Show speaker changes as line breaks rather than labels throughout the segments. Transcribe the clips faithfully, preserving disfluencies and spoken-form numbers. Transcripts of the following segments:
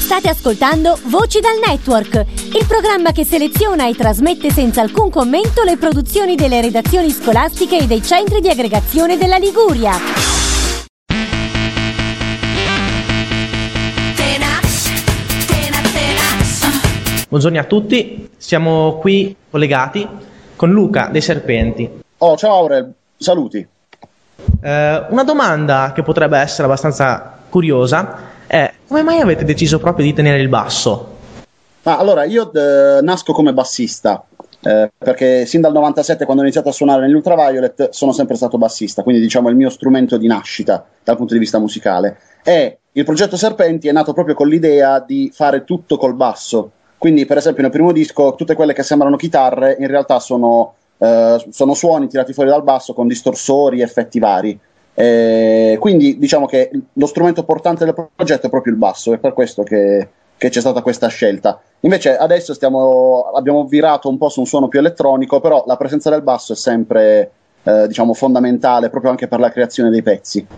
State ascoltando Voci dal Network, il programma che seleziona e trasmette senza alcun commento le produzioni delle redazioni scolastiche e dei centri di aggregazione della Liguria.
Buongiorno a tutti, siamo qui collegati con Luca dei Serpenti.
Oh, ciao Aurel, saluti.
Eh, una domanda che potrebbe essere abbastanza curiosa è: come mai avete deciso proprio di tenere il basso?
Ah, allora, io eh, nasco come bassista, eh, perché sin dal novantasette, quando ho iniziato a suonare negli Ultraviolet, sono sempre stato bassista, quindi diciamo è il mio strumento di nascita dal punto di vista musicale. E il progetto Serpenti è nato proprio con l'idea di fare tutto col basso. Quindi, per esempio, nel primo disco, tutte quelle che sembrano chitarre in realtà sono, eh, sono suoni tirati fuori dal basso con distorsori e effetti vari. Eh, quindi diciamo che lo strumento portante del progetto è proprio il basso, è per questo che, che c'è stata questa scelta. Invece adesso stiamo, abbiamo virato un po' su un suono più elettronico, però la presenza del basso è sempre eh, diciamo fondamentale proprio anche per la creazione dei pezzi.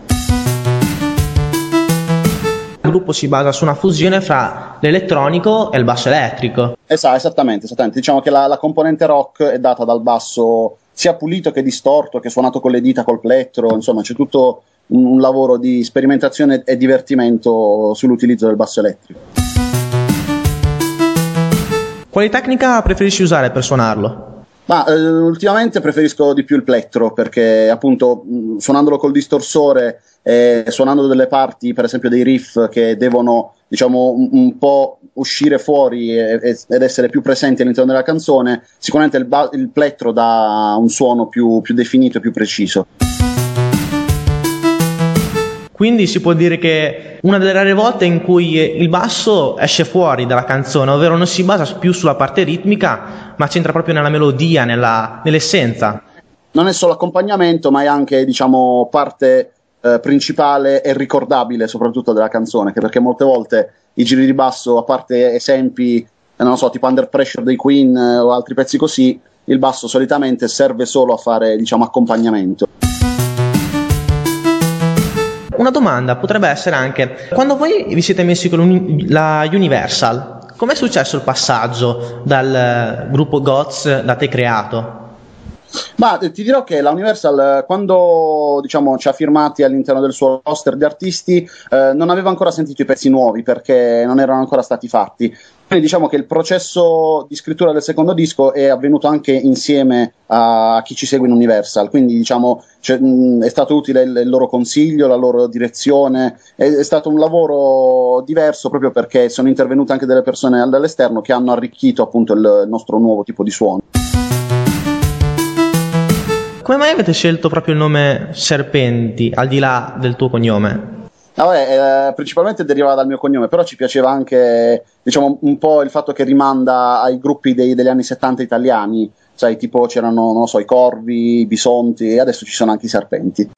Il gruppo si basa su una fusione fra l'elettronico e il basso elettrico.
Esatto, esattamente, esattamente. Diciamo che la, la componente rock è data dal basso sia pulito che distorto, che suonato con le dita, col plettro, insomma c'è tutto un, un lavoro di sperimentazione e divertimento sull'utilizzo del basso elettrico.
Quale tecnica preferisci usare per suonarlo?
Ma eh, ultimamente preferisco di più il plettro, perché appunto mh, suonandolo col distorsore e suonando delle parti, per esempio dei riff che devono diciamo un, un po' uscire fuori e, e, ed essere più presenti all'interno della canzone, sicuramente il, ba- il plettro dà un suono più, più definito e più preciso.
Quindi si può dire che una delle rare volte in cui il basso esce fuori dalla canzone, ovvero non si basa più sulla parte ritmica, ma c'entra proprio nella melodia, nella, nell'essenza.
Non è solo accompagnamento, ma è anche diciamo parte eh, principale e ricordabile soprattutto della canzone, che perché molte volte i giri di basso, a parte esempi, eh, non so, tipo Under Pressure dei Queen eh, o altri pezzi così, il basso solitamente serve solo a fare diciamo accompagnamento.
Una domanda potrebbe essere anche: quando voi vi siete messi con uni- la Universal, com'è successo il passaggio dal gruppo Goz da te creato?
Ma ti dirò che la Universal, quando diciamo ci ha firmati all'interno del suo roster di artisti, eh, non aveva ancora sentito i pezzi nuovi perché non erano ancora stati fatti. Quindi diciamo che il processo di scrittura del secondo disco è avvenuto anche insieme a chi ci segue in Universal, quindi diciamo cioè, mh, è stato utile il, il loro consiglio, la loro direzione, è, è stato un lavoro diverso proprio perché sono intervenute anche delle persone dall'esterno che hanno arricchito appunto il, il nostro nuovo tipo di suono.
Come mai avete scelto proprio il nome Serpenti, al di là del tuo cognome?
Vabbè, eh, principalmente deriva dal mio cognome, però ci piaceva anche diciamo un po' il fatto che rimanda ai gruppi dei, degli anni settanta italiani, sai, tipo c'erano, non lo so, i corvi, i bisonti, e adesso ci sono anche i serpenti.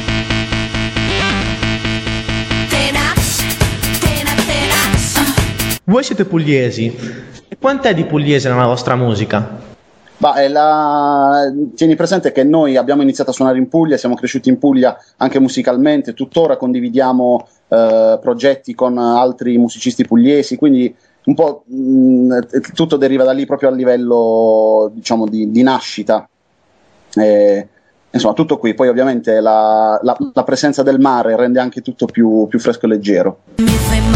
Voi siete pugliesi, e quant'è di pugliese nella vostra musica?
Bah, la... Tieni presente che noi abbiamo iniziato a suonare in Puglia, siamo cresciuti in Puglia anche musicalmente, tuttora condividiamo eh, progetti con altri musicisti pugliesi, quindi un po' mh, tutto deriva da lì proprio a livello diciamo di, di nascita. E, insomma, tutto qui. Poi ovviamente la, la, la presenza del mare rende anche tutto più, più fresco e leggero.